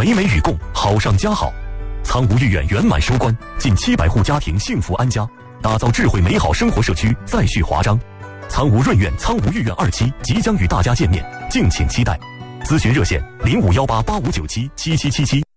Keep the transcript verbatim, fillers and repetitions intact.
美美与共，好上加好。苍梧御苑圆满收官，近七百户家庭幸福安家，打造智慧美好生活社区再续华章。苍梧润苑、苍梧御苑二期即将与大家见面，敬请期待。咨询热线：零五幺八八五九七七七七七。